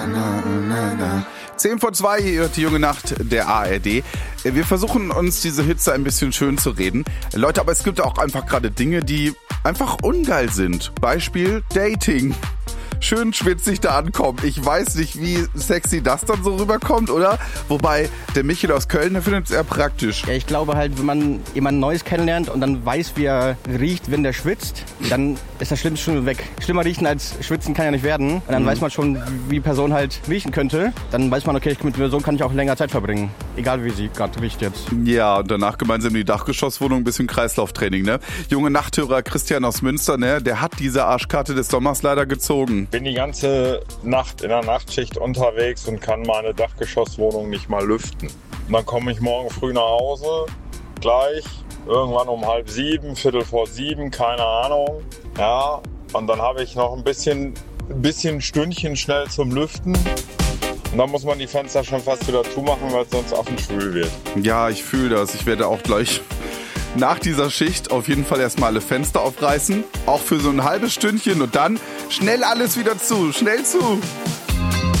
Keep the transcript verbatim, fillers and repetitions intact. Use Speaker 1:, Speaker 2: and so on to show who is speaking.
Speaker 1: Zehn vor zwei, hier hört die junge Nacht der A R D. Wir versuchen uns diese Hitze ein bisschen schön zu reden. Leute, aber es gibt auch einfach gerade Dinge, die einfach ungeil sind. Beispiel Dating. Schön schwitzig da ankommt. Ich weiß nicht, wie sexy das dann so rüberkommt, oder? Wobei, der Michael aus Köln, der findet es eher praktisch.
Speaker 2: Ja, ich glaube halt, wenn man jemanden Neues kennenlernt und dann weiß, wie er riecht, wenn der schwitzt, dann ist das Schlimmste schon weg. Schlimmer riechen als schwitzen kann ja nicht werden. Und dann mhm. weiß man schon, wie die Person halt riechen könnte. Dann weiß man, okay, mit der Person kann ich auch länger Zeit verbringen. Egal, wie sie gerade riecht jetzt.
Speaker 1: Ja, und danach gemeinsam in die Dachgeschosswohnung ein bisschen Kreislauftraining, ne? Junge Nachthörer Christian aus Münster, ne? Der hat diese Arschkarte des Sommers leider gezogen.
Speaker 3: Bin die ganze Nacht in der Nachtschicht unterwegs und kann meine Dachgeschosswohnung nicht mal lüften. Und dann komme ich morgen früh nach Hause, gleich, irgendwann um halb sieben, viertel vor sieben, keine Ahnung. Ja, und dann habe ich noch ein bisschen, ein bisschen Stündchen schnell zum Lüften. Und dann muss man die Fenster schon fast wieder zumachen, weil es sonst affenschwül wird.
Speaker 1: Ja, ich fühle das. Ich werde auch gleich nach dieser Schicht auf jeden Fall erstmal alle Fenster aufreißen. Auch für so ein halbes Stündchen und dann schnell alles wieder zu. Schnell zu.